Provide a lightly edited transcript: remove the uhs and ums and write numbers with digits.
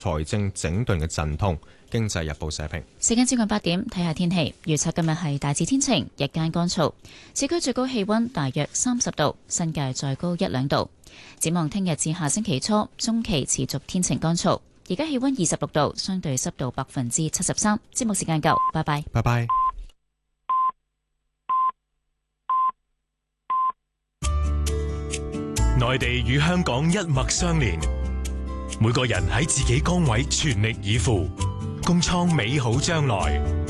財政整頓嘅陣痛。經濟日報社評。 時間接近8點，睇下天氣預測。今日係大致天晴，日間乾燥，市區最高氣溫大約30度，新界再高1-2度。展望聽日至下星期初，中期持續天晴乾燥。而家氣溫26度，相對濕度73%。節目時間夠，拜拜。 拜拜。 內地與香港一脈相連，每個人喺自己崗位全力以赴，共創美好將來。